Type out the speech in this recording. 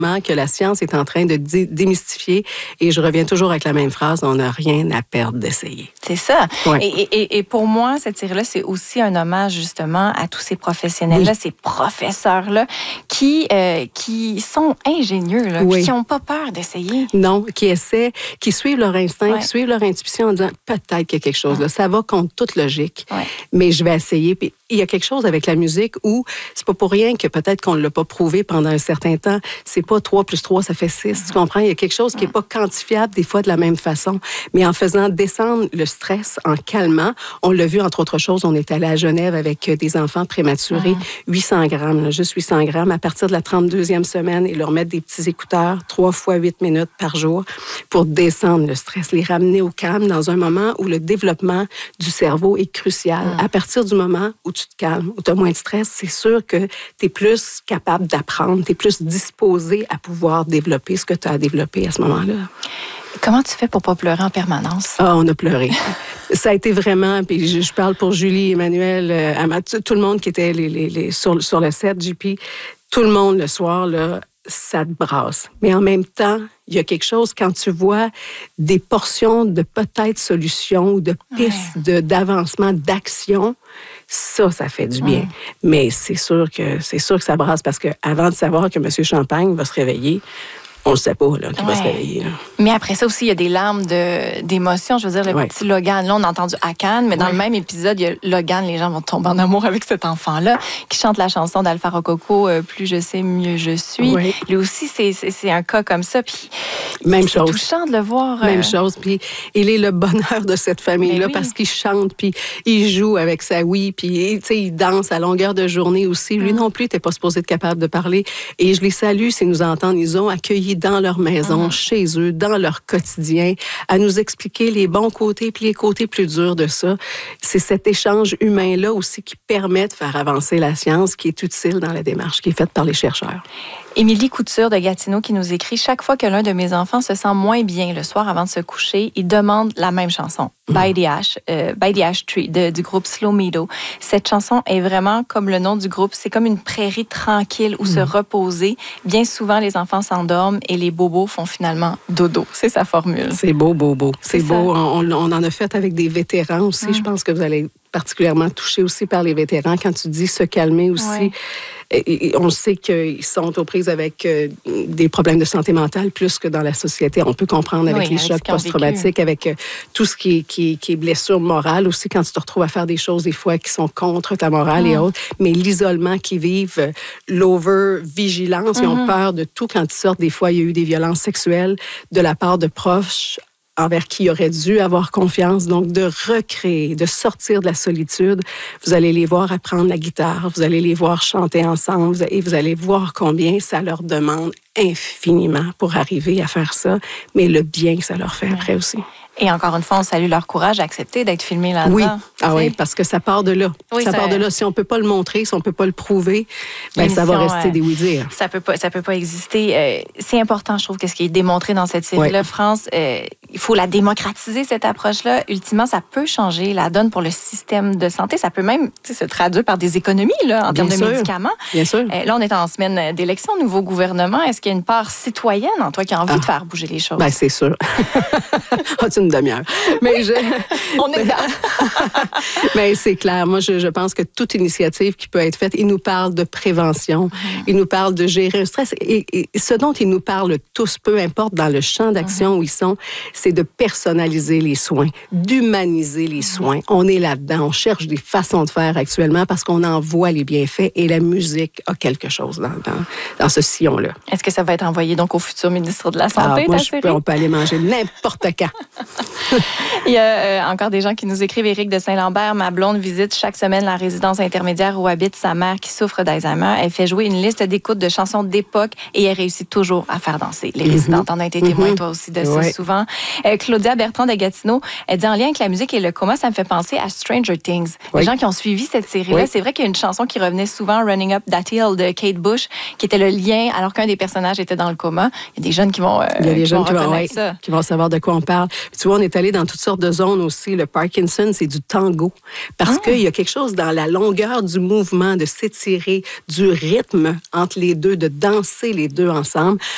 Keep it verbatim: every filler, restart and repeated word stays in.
que la science est en train de dé- démystifier. Et je reviens toujours avec la même phrase, on n'a rien à perdre d'essayer. C'est ça. Ouais. Et, et, et pour moi, cette série-là, c'est aussi un hommage justement à tous ces professionnels-là, oui. ces professeurs-là qui, euh, qui sont ingénieux, là, oui. qui n'ont pas peur d'essayer. Non, qui essaient, qui suivent leur instinct, ouais. qui suivent leur intuition en disant peut-être qu'il y a quelque chose là, ça va contre toute logique, ouais. mais je vais essayer. Puis il y a quelque chose avec la musique où c'est pas pour rien que peut-être qu'on ne l'a pas prouvé pendant un certain temps. C'est pas trois plus trois, ça fait six. Mm-hmm. Tu comprends? Il y a quelque chose qui n'est pas quantifiable des fois de la même façon. Mais en faisant descendre le stress, en calmant, on l'a vu entre autres choses, on est allé à Genève avec des enfants prématurés, mm-hmm. huit cents grammes, là, juste huit cents grammes à partir de la trente-deuxième semaine et leur mettre des petits écouteurs trois fois huit minutes par jour pour descendre le stress, les ramener au calme dans un moment où le développement du cerveau est crucial. Mm. À partir du moment où tu te calmes, où tu as moins de stress, c'est sûr que tu es plus capable d'apprendre, tu es plus disposé à pouvoir développer ce que tu as à développer à ce moment-là. Comment tu fais pour pas pleurer en permanence? Ah, on a pleuré. Ça a été vraiment, puis je, je parle pour Julie, Emmanuel, euh, Amath, tout le monde qui était les, les, les, sur, sur le set, J P, tout le monde le soir, là, ça te brasse. Mais en même temps, il y a quelque chose, quand tu vois des portions de peut-être solutions ou de pistes ouais. de, d'avancement, d'action, ça, ça fait du bien. Ouais. Mais c'est sûr que c'est sûr que ça brasse parce qu'avant de savoir que M. Champagne va se réveiller, on ne sait pas là, qu'il ouais. va se réveiller. Là. Mais après ça aussi, il y a des larmes de, d'émotion. Je veux dire, le ouais. petit Logan, là, on a entendu à Cannes, mais dans ouais. le même épisode, il y a Logan, les gens vont tomber en amour avec cet enfant-là, qui chante la chanson d'Alpha Rococo, euh, Plus je sais, mieux je suis. Ouais. Lui aussi, c'est, c'est, c'est un cas comme ça. Puis, même c'est chose. touchant de le voir. Euh... Même chose. Puis il est le bonheur de cette famille-là oui. parce qu'il chante, puis il joue avec sa Wii, puis il danse à longueur de journée aussi. Lui mm. non plus, n'était pas supposé être capable de parler. Et je les salue s'ils nous entendent. Ils ont accueilli dans leur maison, mmh. chez eux, dans leur quotidien, à nous expliquer les bons côtés puis les côtés plus durs de ça. C'est cet échange humain-là aussi qui permet de faire avancer la science, qui est utile dans la démarche qui est faite par les chercheurs. Émilie Couture de Gatineau qui nous écrit « Chaque fois que l'un de mes enfants se sent moins bien le soir avant de se coucher, il demande la même chanson, mmh. By the Ash, euh, By the Ash Tree, de, du groupe Slow Meadow. Cette chanson est vraiment comme le nom du groupe, c'est comme une prairie tranquille où mmh. se reposer. Bien souvent, les enfants s'endorment et les bobos font finalement dodo. C'est sa formule. C'est beau, bobo. C'est, c'est beau. On, on en a fait avec des vétérans aussi. Mmh. Je pense que vous allez particulièrement touché aussi par les vétérans quand tu dis se calmer aussi. Ouais. Et, et on sait qu'ils sont aux prises avec euh, des problèmes de santé mentale plus que dans la société. On peut comprendre avec oui, les chocs post-traumatiques, avec euh, tout ce qui est, qui, qui est blessure morale aussi, quand tu te retrouves à faire des choses des fois qui sont contre ta morale mmh. et autres. Mais l'isolement qu'ils vivent, euh, l'over-vigilance, mmh. ils ont peur de tout quand ils sortent. Des fois, il y a eu des violences sexuelles de la part de proches envers qui il aurait dû avoir confiance, donc de recréer, de sortir de la solitude. Vous allez les voir apprendre la guitare, vous allez les voir chanter ensemble et vous allez voir combien ça leur demande infiniment pour arriver à faire ça, mais le bien que ça leur fait ouais. après aussi. Et encore une fois, on salue leur courage à accepter d'être filmés là-dedans. Oui, ah oui, parce que ça part de là. Oui, ça, ça part de là. Si on ne peut pas le montrer, si on ne peut pas le prouver, ben ça va rester euh, des oui-dire. Ça peut pas, ça peut pas exister. Euh, c'est important, je trouve, que ce qui est démontré dans cette série-là, oui. France, euh, il faut la démocratiser, cette approche-là. Ultimement, ça peut changer la donne pour le système de santé. Ça peut même se traduire par des économies là, en Bien termes sûr. de médicaments. Bien sûr. Euh, là, on est en semaine d'élection, nouveau gouvernement. Est-ce qu'il y a une part citoyenne en toi qui a envie ah. de faire bouger les choses? Ben, c'est sûr. As-tu une demi-heure? Mais je... On est là. Mais c'est clair. Moi, je, je pense que toute initiative qui peut être faite, il nous parle de prévention, mmh. il nous parle de gérer un stress. Et, et ce dont ils nous parlent tous, peu importe dans le champ d'action mmh. où ils sont, c'est de personnaliser les soins, d'humaniser les mmh. soins. On est là-dedans. On cherche des façons de faire actuellement parce qu'on en voit les bienfaits et la musique a quelque chose dans, dans, dans ce sillon-là. Est-ce que ça va être envoyé donc au futur ministre de la Santé? Ah, moi, je peux, on peut aller manger n'importe quand. Il y a euh, encore des gens qui nous écrivent. Éric de Saint-Lambert, ma blonde visite chaque semaine la résidence intermédiaire où habite sa mère qui souffre d'Alzheimer. Elle fait jouer une liste d'écoute de chansons d'époque et elle réussit toujours à faire danser. Les mm-hmm. résidentes en ont été témoins, mm-hmm. toi aussi, de ouais. ça souvent. Euh, Claudia Bertrand de Gatineau, elle dit en lien avec la musique et le coma, ça me fait penser à Stranger Things. Oui. Les gens qui ont suivi cette série-là, oui. c'est vrai qu'il y a une chanson qui revenait souvent, Running Up That Hill de Kate Bush, qui était le lien alors qu'un des personnages était dans le coma. Il y a des jeunes qui vont, euh, Il y a des qui jeunes vont qui, vont, ouais, ça. qui vont savoir de quoi on parle. Puis, tu vois, on est allé dans toutes sortes de zones aussi. Le Parkinson, c'est du tango. Parce mmh. qu'il y a quelque chose dans la longueur du mouvement, de s'étirer, du rythme entre les deux, de danser les deux ensemble.